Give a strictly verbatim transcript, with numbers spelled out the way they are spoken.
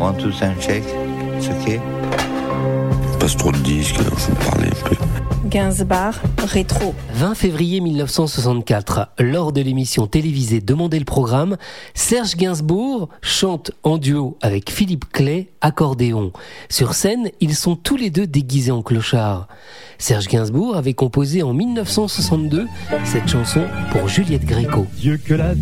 One, two, sound check. It's okay. Passe trop de disques, il faut parler un peu. Gainsbourg, rétro. vingt février mille neuf cent soixante-quatre, lors de l'émission télévisée Demandez le programme, Serge Gainsbourg chante en duo avec Philippe Clay, accordéon. Sur scène, ils sont tous les deux déguisés en clochards. Serge Gainsbourg avait composé en mille neuf cent soixante-deux cette chanson pour Juliette Gréco. Dieu que la